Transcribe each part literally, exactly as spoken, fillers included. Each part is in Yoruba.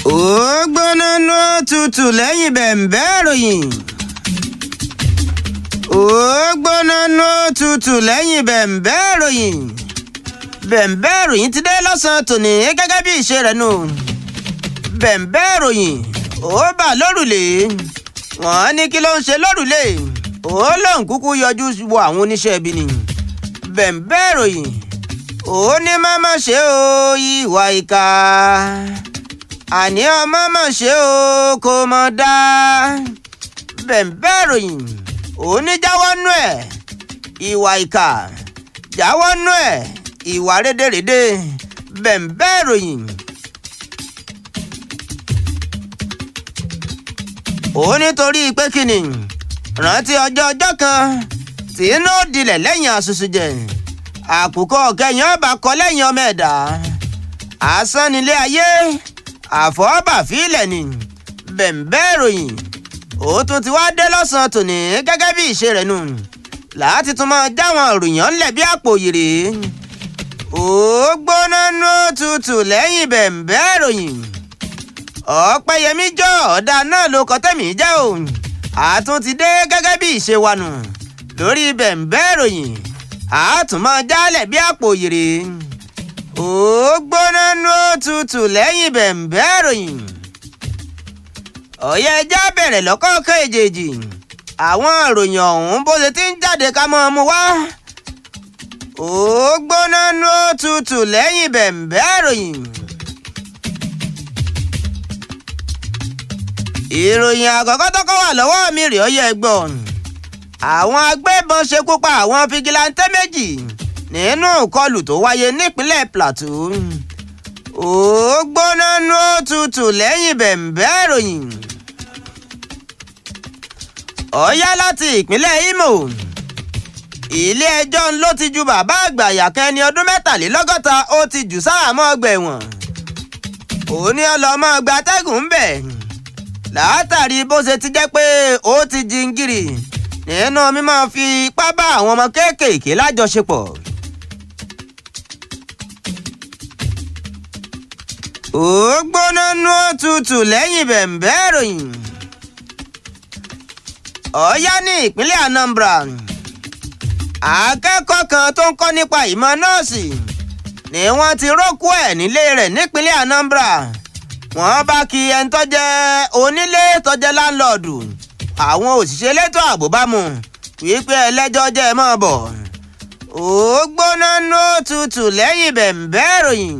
ó gbóná ló tutù lẹ́yìn bẹ̀m̀bẹ́ ìròyìn. ó gbóná ló tutù lẹ́yìn bẹ̀m̀bẹ́ ìròyìn. bẹ̀m̀bẹ́ ìròyìn ti dé lọ́sàn-án tòní gẹ́gẹ́ bí ìṣe rẹ̀ nù. bẹ̀m̀bẹ́ ìròyìn ó bà lórùlé. wọ́n ní kí ló ń ṣe lórùlé. ó lóun kúkú yọjú wo àwọn oníṣẹ́ ibi ni. bẹ̀m̀bẹ́ ìròyìn ó ní má má ṣe o ìwà ìkà. àní ọmọ mọ̀ ṣe o kò mọ̀ dá. bẹ̀m̀bẹ́ ìròyìn ó ní jáwọ́ nú ẹ̀ ìwà ìkà, jáwọ́ nú ẹ̀ ìwà rédèrèdè. bẹ̀m̀bẹ́ ìròyìn ó nítorí pé kíni rántí ọjọ́ ọjọ́ kan tí inú dilẹ̀ lẹ́yìn àṣùṣù jẹ àkùkọ kẹyìn ọba kọ lẹ́yìn ọmọ ẹ̀dá. asán nílé ayé àfọwọ́bàfílẹ̀ ni. bẹ̀m̀bẹ́ ìròyìn ó tún ti wá dé lọ́sàn-án tòní gẹ́gẹ́ bí ìṣe rẹ̀ nù láti tún máa jáwọn òròyìn ńlẹ̀ bí àpò yèrè. ó gbóná nú tutù lẹ́yìn bẹ̀m̀bẹ́ ìròyìn. ọ̀pẹ́yẹmí jọ ọ̀dà náà ló kọ́ tẹ̀mí jẹ́ o. àtún ti dé gẹ́gẹ́ bí ìṣe wa nù lórí bẹ̀m̀bẹ́ ìròyìn. àtún máa jálẹ̀ bí àpò yèrè. ó gbóná nú tutù lẹ́yìn bẹ̀m̀bẹ́ ìròyìn. ọ̀yẹ́ ẹja bẹ̀rẹ̀ lọ́kọ̀ọ̀kan èjèèjì. àwọn ìròyìn ọ̀hún bó ṣe ti ń jáde ká mọ́ ọ mú wá. ó gbóná nú tutù lẹ́yìn bẹ̀m̀bẹ́ ìròyìn. ìròyìn àkọ́kọ́ tọ́kọ́ wà lọ́wọ́ mi rè ọyẹ́ ẹgbọ́n. àwọn agbébọn ṣekú pa àwọn fìgìláńtẹ́ méjì nínú ìkọlù tó wáyé nípínlẹ̀ Plateau. ó gbóná nú tutù lẹ́yìn bẹ̀m̀bẹ́ ìròyìn. ọ̀yá láti ìpínlẹ̀ Imo. ilé-ẹjọ́ ló ti ju bàbá àgbà yàkẹ́ ẹni ọdún mẹ́tàlélọ́gọ́ta ó ti jù sáàmọ́ ọgbà ẹ̀wọ̀n. ó ní ọlọ́mọ gbatẹ́gùn ń bẹ̀ látàrí bó ṣe ti jẹ́ pé ó ti jingiri nínú mímọ́ fi ipá bá àwọn ọmọ kéékèèké lájọṣepọ̀. ó gbóná nú tutù lẹ́yìn bẹ̀m̀bẹ́ ìròyìn. ọ̀yá ní ìpínlẹ̀ Anambra. akẹ́kọ̀ọ́ kan tó ń kọ́ nípa ìmọ̀ nọ́ọ̀sì ni wọ́n ti rókú ẹ̀ nílé rẹ̀ nípínlẹ̀ Anambra. wọ́n bá kí ẹni tó jẹ́ onílé tó jẹ́ láńlọ́ọ̀dù àwọn òṣìṣẹ́ elétò ààbò bá mú wípé ẹlẹ́jọ́ jẹ́ mọ́ bọ̀. ó gbóná nú tutù lẹ́yìn bẹ̀m̀bẹ́ ìròyìn.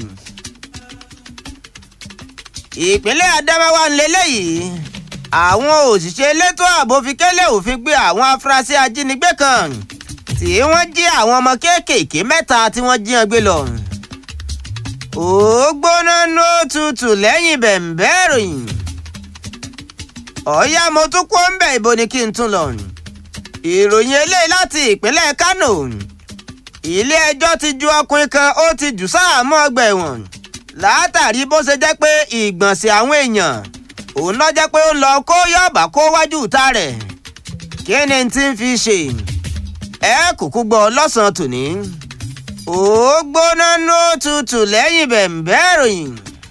ìpínlẹ̀ Adamawa ń lélẹ́yìí. àwọn òṣìṣẹ́ elétò ààbò fi kélé òfin gbé àwọn afurasí ajínigbé kan tí wọ́n jí àwọn ọmọ kéékèèké mẹ́ta tí wọ́n jí wọn gbé lọ. ó gbóná nú tutù lẹ́yìn bẹ̀m̀bẹ́ ìròyìn. ọ̀yá mo tún kó ń bẹ̀ ibo ni kí n tún lọ. ìròyìn eléyìí láti ìpínlẹ̀ Kánò. ilé-ẹjọ́ ti ju ọkùnrin kan ó ti jù sáàmọ́ ọgbà ẹ̀wọ̀n látàrí bó ṣe jẹ́ pé ìgbọ̀nsẹ̀ àwọn èèyàn òun lọ jẹ́ pé ó lọ kó yọ̀bà kó wájú ìta rẹ̀. kí ni tí ń fi ṣe ẹ kúkú gbọ́ lọ́sàn-án tòní. ó gbóná nú tutù lẹ́yìn bẹ̀m̀bẹ́ ìròyìn.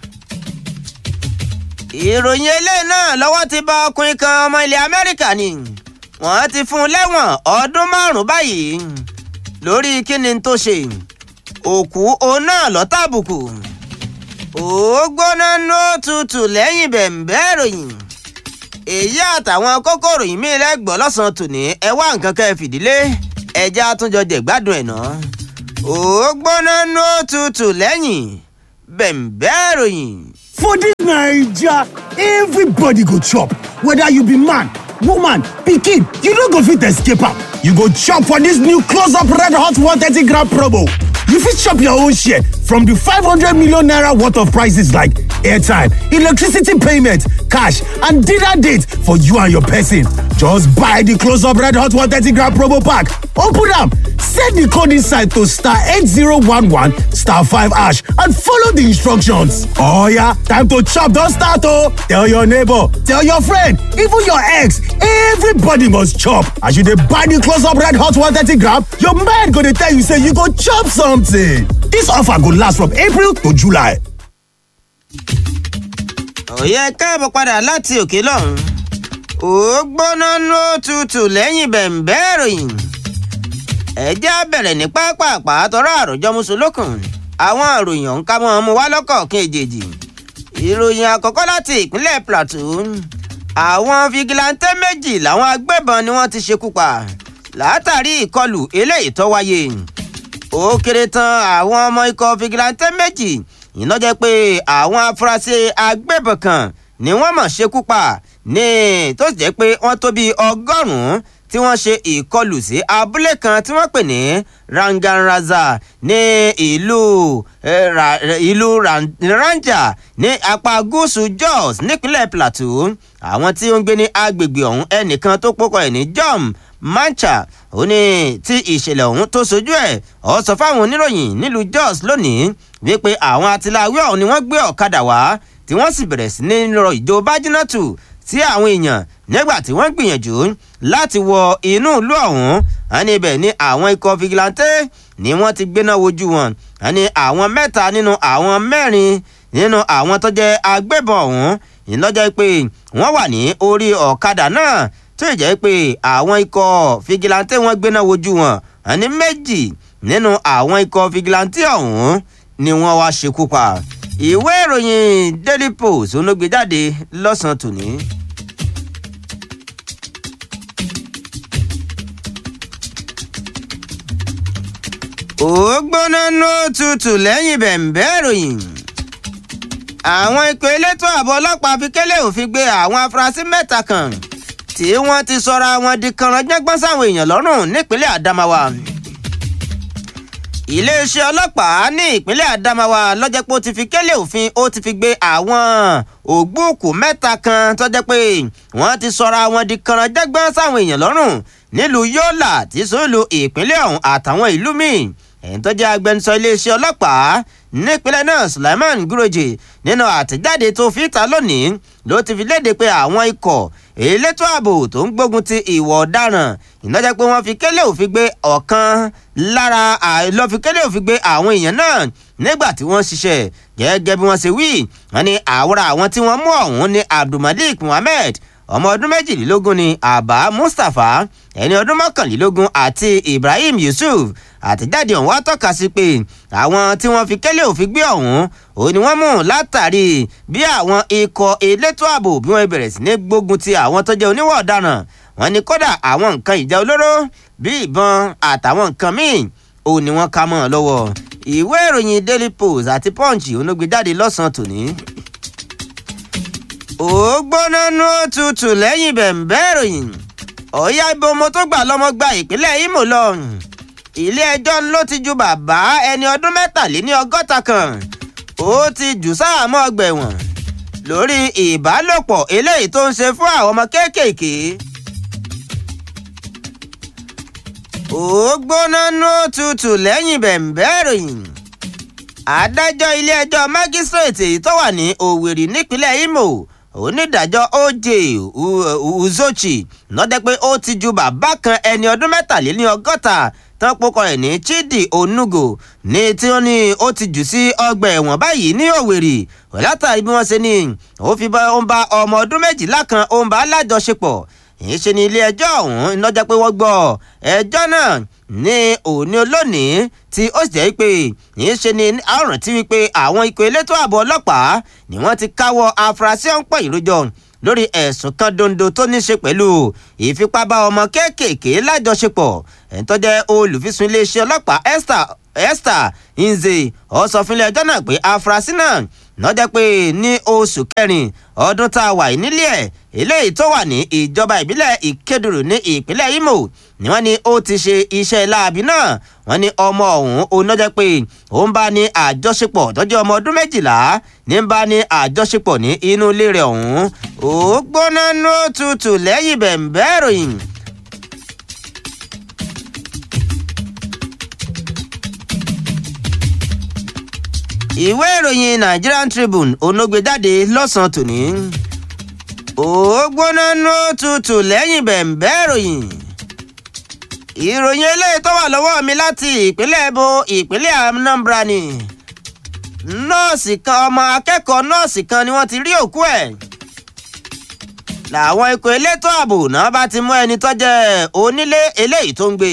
ìròyìn eléyìí náà lọ́wọ́ ti bá ọkùnrin kan ọmọ ilẹ̀ Amẹ́ríkà ni wọ́n ti fún un lẹ́wọ̀n ọdún márùn-ún báyìí lórí kíni tó ṣe. òkú òun náà lọ tàbùkù. ó gbóná nú tutù lẹ́yìn bẹ̀m̀bẹ́ ìròyìn. èyí àtàwọn kókó ìròyìn míì lẹ́gbọ̀ọ́ lọ́sàn-án tòní ẹ wá nǹkan kẹ́ ẹ fìdílé ẹjẹ́ àtúnjọ jẹ̀gbádùn ẹ̀ náà. ó gbóná nú tutù lẹ́yìn bẹ̀m̀bẹ́ ìròyìn. For this Naija, everybody go chop. Whether you be man, woman, pikin, you no go fit escape am. You go chop for this new close-up red hot one thirty gram promo. You fit chop your own share from the five hundred million naira worth of prices like airtime, electricity payment, cash, and dinner date for you and your person. Just buy the close-up red hot one thirty gram promo pack. Open am, send the code inside to star eight zero one one star five hash and follow the instructions. Oh yeah, time to chop don start oh! Tell your neighbor, tell your friend, even your ex, everybody must chop. As you dey buy the close-up red hot one thirty gram, your mind go dey tell you say you go chop something. This offer go last from April to July. òye káàbọ̀ padà láti òkè lọ́hùn ó gbóná ló tutù lẹ́yìn bẹ̀m̀bẹ́ ìròyìn ẹ̀jẹ̀ á bẹ̀rẹ̀ ní pápápá tọrọ àròjọ mùsùlùkùn àwọn ìròyìn ọ̀hún ká mọ́ ọmú wá lọ́kọ̀ọ̀kan èjèèjì ìròyìn àkọ́kọ́ láti ìpínlẹ̀ Plateau àwọn fìgìláńtẹ́ méjì làwọn agbébọn ni wọ́n ti ṣekú pa látàrí ìkọlù eléyìí tó wáyé ó kéré tán àwọn ọmọ ikọ̀ fìgìláńtẹ́ méjì iná jẹ́ pé àwọn afurasí agbébọn kan ni wọ́n mọ̀ ṣekú pa ní tó sì jẹ́ pé wọ́n tó bí ọgọ́rùn-ún tí wọ́n ṣe ìkọlù sí abúlé kan tí wọ́n pè ní Ranganraza ní ìlú ìlú Ranja ní apá gúúsù Jos nípínlẹ̀ Plateau àwọn tí ó ń gbé ní agbègbè ọ̀hún ẹnìkan tó pókọ ẹ̀ ní Jom Mancha ó ní tí ìṣẹ̀lẹ̀ ọ̀hún tó sojú ẹ̀ ó sọ fáwọn oníròyìn nílùú Jos lónìí wípé àwọn atiláwí ọ̀hún ni wọ́n gbé ọ̀kadà wá tí wọ́n sì bẹ̀rẹ̀ sí ní rọ ìjó bájínátù sí àwọn èèyàn nígbà tí wọ́n gbìyànjú láti wọ inú ìlú ọ̀hún àní ibẹ̀ ní àwọn ikọ̀ fìgìláńtẹ́ ni wọ́n ti gbéná wojú wọn àní àwọn mẹ́ta nínú àwọn mẹ́rin nínú àwọn tó jẹ́ agbébọn ọ̀hún ìlọ́jọ́ pé wọ́n wà ní orí ọ̀kadà náà tó jẹ́ pé àwọn ikọ̀ fìgìláńtẹ́ wọ́n gbéná wojú wọn àní méjì nínú àwọn ikọ̀ fìgìláńtẹ́ ọ̀hún ni wọ́n wá ṣekú pa ìwé ìròyìn Daily Post ló gbé jáde lọ́sàn-án tòní. ó gbóná ló tutù lẹ́yìn bẹ̀m̀bẹ́ ìròyìn àwọn ikọ̀ elétò ààbò ọlọ́pàá fi kélé òfin gbé àwọn afurasí mẹ́ta kan tí wọ́n ti sọra wọn di kànrànjẹ́gbọ́n sáwọn èèyàn lọ́rùn nípínlẹ̀ Adamawa iléeṣẹ́ ọlọ́pàá ní ìpínlẹ̀ Adamawa lọ́jọ́ pé ó ti fi kélé òfin ó ti fi gbé àwọn ògbóòkú mẹ́ta kan tó jẹ́ pé wọ́n ti sọra wọn di kànrànjẹ́gbọ́n sáwọn èèyàn lọ́rùn nílùú Yọ́là tí sóòlù ìpínlẹ̀ ọ̀hún àtàwọn ìlú míì ẹ̀yìn tó jẹ́ agbẹnusọ iléeṣẹ́ ọlọ́pàá nípínlẹ̀ náà Sulaiman Guroje nínú àtẹ̀jáde tó fi ta lónìí ló ti fi léde pé àwọn ikọ̀ elétò ààbò tó ń gbógun ti ìwà ọ̀daràn ìnájẹ́ pé wọ́n fi kélé òfin gbé ọ̀kan lára lọ́ fi kélé òfin gbé àwọn èèyàn náà nígbà tí wọ́n ṣiṣẹ́ gẹ́gẹ́ bí wọ́n ṣe wí wọ́n ní àwòrán àwọn tí wọ́n mú ọ̀hún ní Abdulmalik Muhammed ọmọ ọdún méjìlélógún ni Abba Mustapha ẹni ọdún mọ́kànlélógún àti Ibrahim Yusuf àtẹ̀jáde ọ̀hún wá tọ́ka sí pé àwọn tí wọ́n fi kélé òfin gbé ọ̀hún òun ni wọ́n mú látàrí bí àwọn ikọ̀ elétò ààbò bí wọ́n bẹ̀rẹ̀ sí ní gbógun ti àwọn tó jẹ́ oníwà ọ̀daràn wọ́n ní kódà àwọn nǹkan ìjà olóró bí ìbọn àtàwọn nǹkan míì òun ni wọ́n ká mọ́ ọ lọ́wọ́ ìwé ìròyìn Daily Post àti Punch òun ló gbé jáde lọ́sàn-án tòní. ó gbóná nú tutù lẹ́yìn bẹ̀m̀bẹ́ ìròyìn ọ̀yá ibo mo tó gbà lọ́mọ gba ìpínlẹ̀ Imo lọ ilé-ẹjọ́ ló ti ju bàbá ẹni ọdún mẹ́tàléní ọgọ́ta kan ó ti jù sáàmọ́ ọgbà ẹ̀wọ̀n lórí ìbálòpọ̀ eléyìí tó ń ṣe fún àwọn ọmọ kéékèèké. ó gbóná nú tutù lẹ́yìn bẹ̀m̀bẹ́ ìròyìn adájọ́ ilé-ẹjọ́ májísírèètì tó wà ní Òwèrì nípínlẹ̀ Imo onídàájọ́ O J Uzochi lọ́dẹ pé ó ti ju bàbá kan ẹni ọdún mẹ́tàléní ọgọ́ta tán pokọ ẹ̀ ní Chidi Onugo ní tí ó ní ó ti jù sí ọgbà ẹ̀wọ̀n báyìí ní Òwèrì látàrí bí wọ́n ṣe ní ó fi bá ó ń bá ọmọ ọdún méjìlá kan ó ń bá lájọṣepọ̀ èyí ṣe ní ilé ẹjọ́ ọ̀hún lọ́jọ́ pé wọ́n gbọ́ ẹjọ́ náà ní òní olónìí tí ó sì jẹ́ pé yìí ṣe ni àrùn tí wípé àwọn ikọ̀ elétò ààbò ọlọ́pàá ni wọ́n ti káwọ́ afurasí ọ̀hún pọ̀ ìrójọ lórí ẹ̀sùn kan dondo tó ní ṣe pẹ̀lú ìfipábá ọmọ kéékèèké lájọṣepọ̀ ẹ̀ńtọ́ jẹ́ olùfisùn iléeṣẹ́ ọlọ́pàá Esther Esther Nze ó sọ fún ilé ẹjọ́ náà pé afurasí náà lọ́jọ́ pé ní oṣù kẹrin ọdún tá a wà nílé ẹ̀ eléyìí tó wà ní ìjọba ìbílẹ̀ Ìkédùrú ní ìpínlẹ̀ Imo ni wọ́n ní ó ti ṣe iṣẹ́ láabi náà wọ́n ní ọmọ ọ̀hún onájẹ́ pé ó ń bá ní àjọṣepọ̀ tọ́jú ọmọ ọdún méjìlá ní ń bá ní àjọṣepọ̀ ní inú ilé rẹ̀ ọ̀hún ó gbóná nú tutù lẹ́yìn bẹ̀m̀bẹ́ ìròyìn. ìwé ìròyìn Nigerian Tribune onógbèjáde lọ́sàn-án tòní ó gbóná nú tutù lẹ́yìn bẹ̀m̀bẹ́ ìròyìn. ìròyìn eléyìí tó wà lọ́wọ́ mi láti ìpínlẹ̀ Ebo ìpínlẹ̀ Anambra ni nọ́ọ̀sì kan ọmọ akẹ́kọ̀ọ́ nọ́ọ̀sì kan ni wọ́n ti rí òkú ẹ̀ làwọn ikọ̀ elétò ààbò náà bá ti mú ẹni tó jẹ́ onílé eléyìí tó ń gbé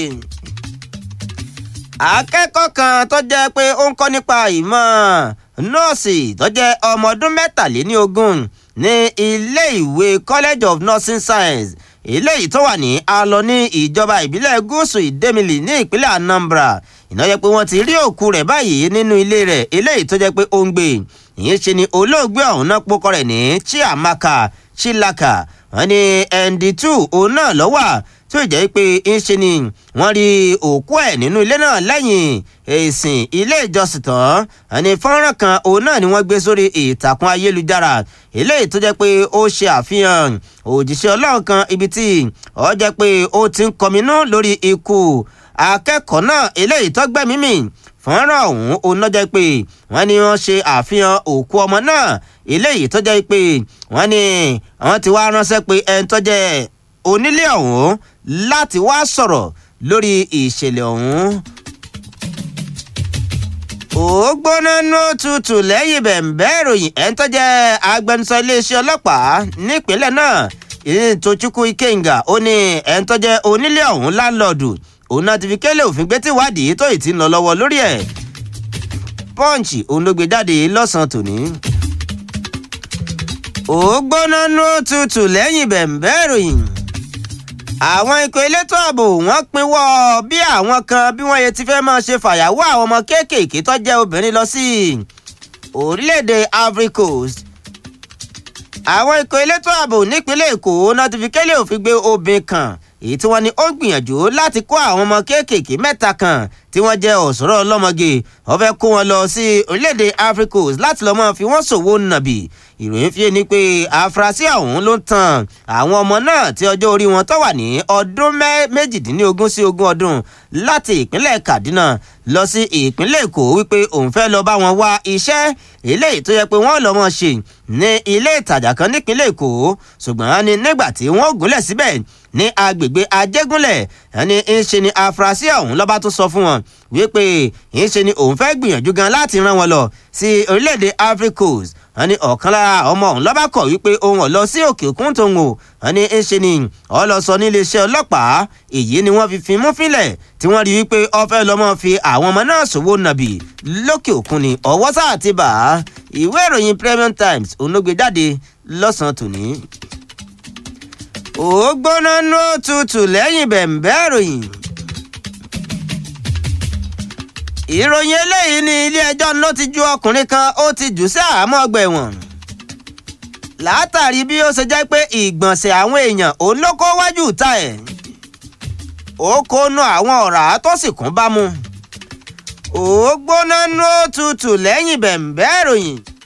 akẹ́kọ̀ọ́ kan tó jẹ́ pé ó ń kọ́ nípa ìmọ̀ nọ́ọ̀sì tó jẹ́ ọmọ ọdún mẹ́tàléníogún ní ilé ìwé College of Nursing Science eléyìí tó wà ní Alọ ní ìjọba ìbílẹ̀ gúúsù Ìdẹ́mìlì ní ìpínlẹ̀ Anambra iná jẹ́ pé wọ́n ti rí òkú rẹ̀ báyìí nínú ilé rẹ̀ eléyìí tó jẹ́ pé ó ń gbé ìyẹn ṣe ni olóògbé ọ̀hún náà pókọ rẹ̀ ní Chiamaka Chilaka wọ́n ní ẹndí two òun náà ló wà tó jẹ́ pé ń ṣe ni wọ́n rí òkú ẹ̀ nínú ilé náà lẹ́yìn ìsìn ilé ìjọsìn tán wọ́n ní fọ́nrán kan òun náà ni wọ́n gbé sórí ìtàkùn ayélujára eléyìí tó jẹ́ pé ó ṣe àfihàn òjíṣẹ́ Ọlọ́run kan ibi tí ó jẹ́ pé ó ti ń kọminú lórí ikú akẹ́kọ̀ọ́ náà eléyìí tó gbẹ́mìí mì fọ́nrán ọ̀hún òun náà jẹ́ pé wọ́n ní wọ́n ṣe àfihàn òkú ọmọ náà eléyìí tó jẹ́ pé wọ́n ní wọ́n ti wá ránṣẹ́ pé ẹni tó jẹ́ onílé ọ̀hún láti wá sọ̀rọ̀ lórí ìṣẹ̀lẹ̀ ọ̀hún. ó gbóná ní òtútù lẹ́yìn bẹ̀m̀bẹ́ ìròyìn ẹni tó jẹ́ agbẹnusọ iléeṣẹ́ ọlọ́pàá nípínlẹ̀ náà ìyẹn Tochukwu Ikenga ó ní ẹni tó jẹ́ onílé ọ̀hún láńlọ́ọ̀dù òun náà ti fi kélé òfin gbé tìwádìí tó ì ti ń lọ lọ́wọ́ lórí ẹ̀. Punch òun ló gbé jáde lọ́sàn-án tòní. ó gbóná ní òtútù lẹ́yìn bẹ̀m̀bẹ́ ìròyìn àwọn ikọ̀ elétò ààbò wọ́n pinwọ́ bí àwọn kan bí wọ́n yẹ ti fẹ́ máa ṣe fàyàwọ́ àwọn ọmọ kéékèèké tó jẹ́ obìnrin lọ sí orílẹ̀-èdè Ivory Coast. àwọn ikọ̀ elétò ààbò nípínlẹ̀ Èkó náà ti fi kélé òfin gbé obìnrin kan èyí tí wọ́n ní ó gbìyànjú láti kó àwọn ọmọ kéékèèké mẹ́ta kan tí wọ́n jẹ́ ọ̀ṣọ́rọ̀ ọlọ́mọge ó fẹ́ kó wọn lọ sí orílẹ̀-èdè Ivory Coast láti lọ́ọ́ máa fi wọ́n ṣòwò nàbì. ìròyìn fi ni pé àfúrásì ọ̀hún ló ń tan àwọn ọmọ náà tí ọjọ́ orí wọn tó wà ní ọdún méjìdínlógún sí ogún ọdún láti ìpínlẹ̀ Kaduna lọ sí ìpínlẹ̀ Èkó wípé òun fẹ́ lọ bá wọn wá iṣẹ́ eléyìí tó yẹ pé wọ́n lọ́ mọ̀ ṣe ní ilé ìtajà kan nípínlẹ̀ Èkó ṣùgbọ́n ní nígbà tí wọ́n gúnlẹ̀ síbẹ̀ ní agbègbè Ajégúnlẹ̀ ẹni ń ṣe ni àfúrásì ọ̀hún ló bá tún sọ fún wọn wípé ń ṣe ni òun fẹ́ gbìyànjú gan láti rán wọn lọ sí orílẹ̀-èdè Ivory Coast wọ́n ní ọ̀kan lára ọmọ ọ̀hún ló bá kọ̀ wípé òun ò lọ sí òkè òkun tóun o wọ́n ní ń ṣe ni ó lọ sọ ní iléeṣẹ́ ọlọ́pàá èyí ni wọ́n fi fi mú fílẹ̀ tí wọ́n rí wípé ó fẹ́ lọ́mọ fi àwọn ọmọ náà ṣòwò nàbì lókè òkun ni ọwọ́ sáà ti bà á. ìwé ìròyìn Premium Times òun ló gbé jáde lọ́sàn-án tòní. ó gbóná ní òtútù lẹ́yìn bẹ̀m̀bẹ́ ìròyìn. ìròyìn eléyìí ní ilé-ẹjọ́ ló ti ju ọkùnrin kan ó ti jù sí àhámọ́ ọgbà ẹ̀wọ̀n látàrí bí ó ṣe jẹ́ pé ìgbọ̀nsẹ̀ àwọn èèyàn òun ló kó wájú ìta ẹ̀ ó kó nu àwọn ọ̀rá tó sì kún bámú. ó gbóná ní òtútù lẹ́yìn bẹ̀m̀bẹ́ ìròyìn.